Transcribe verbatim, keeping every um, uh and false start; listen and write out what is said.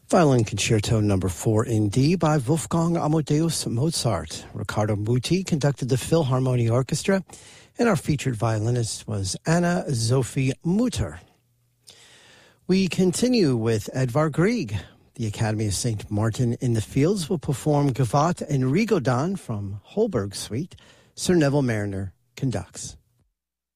Violin Concerto Number four in D by Wolfgang Amadeus Mozart. Riccardo Muti conducted the Philharmonia Orchestra, and our featured violinist was Anna Sophie Mutter. We continue with Edvard Grieg. The Academy of Saint Martin in the Fields will perform Gavotte and Rigodon from Holberg's suite. Sir Neville Mariner conducts.